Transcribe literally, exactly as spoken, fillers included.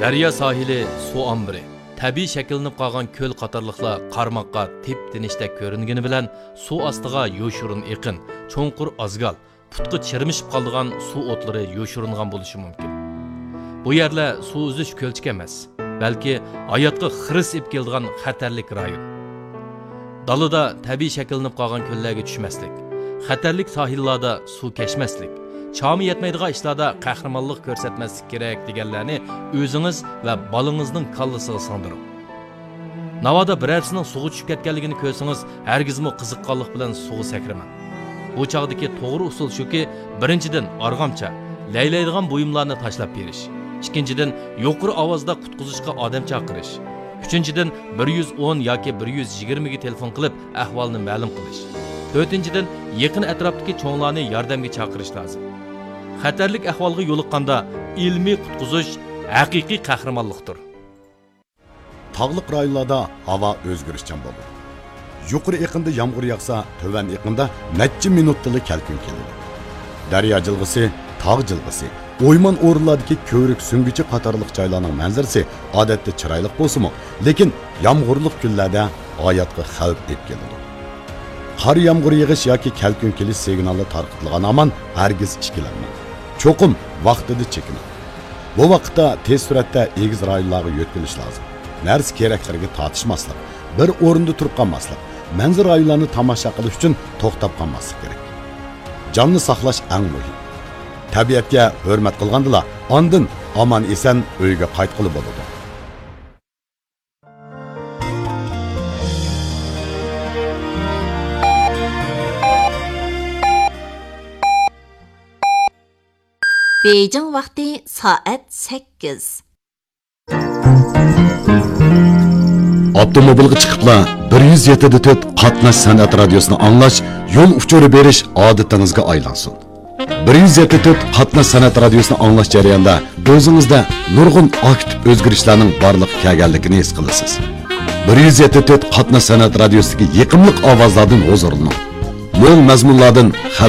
Daryo sohili suv ombiri. Tabiiy shakllanib qolgan ko'l qatorliqlar qarmoqqa tep-tinishdek ko'ringani bilan suv ostiga yo'shirin eqin, cho'nqur azgal, putqi chirmishib qolgan suv o'tlari yo'shiringan bo'lishi mumkin. Bu yerlar suv uzish ko'lchik emas, balki hayotga xiris ib keladigan xatarlik rayon. Dalada tabiiy shakllanib qolgan ko'llarga tushmaslik, xatarlik sohillarda suv kechmaslik, chami yetmaydigan ishlarda qahramonlik ko'rsatmaslik kerak deganlarni o'zingiz va bolangizning kallasiga singdiring. Navoda birarsining suvga tushib ketganligini ko'rsangiz, hargizmi qiziqqanlik bilan suvga sakramang. Bu chog'dagi to'g'ri usul shuki, birinchidan arg'amcha, laylaydigan buyumlarni tashlab berish. Ikkinchidan yuqori ovozda qutqizishga odam chaqirish. Uchinchidan bir yuz o'n yoki bir yuz yigirma ga telefon qilib ahvolni ma'lum qilish. To'rtinchidan yaqin atrofdagi cho'nglarni yordamga chaqirish lozim. Xatarlik ahvolga yo'liqqanda ilmiy qutqizish haqiqiy qahramonlikdir. Tog'liq rayonlarda havo o'zgarishchan bo'ladi. Yuqori iqimda yomg'ir yog'sa, to'van iqimda necha minutda kelkun keladi. Daryo jilg'isi, tog' jilg'isi, o'yman o'rinlardagi ko'rik sungichi qatorliq joylarning manzarasi odatda chiroyli bo'lsa-mu, lekin yomg'irlik kunlarda hayotga xavf deb keladi. Qor yomg'ir yig'ish yoki kelkun kelish signali tarqatilgan aman hargiz ishkilanmang. Cho'qim vaqtida chekining. Bu vaqtda tez suratda egiz rayonlarga yo'tkilish lozim. Narsa keraklarga tortishmaslik, bir o'rinda turib qolmaslik, manzara rayonlarini tomosha qilish uchun to'xtab qolmaslik kerak. Jonni saqlash eng muhim. Tabiatga hurmat qilgandila, ondan omon eson uyga qaytqili bo'ladi. Beijing vaqti soat sakkiz. Avtomobilga chiqibla bir yuz yetti nuqta to'rt qatnash san'at radiosini anglash, yo'l uchuri berish odatingizga aylansin. bir yuz yetti nuqta to'rt qatnash san'at radiosini anglash jarayonida o'zingizda nurg'un aktiv o'zgarishlarning borliq kelganligini his qilasiz. bir yuz yetti nuqta to'rt qatnash san'at radiosidagi yiqimliq ovozlardan huzurlaning. Mo'l mazmunlardan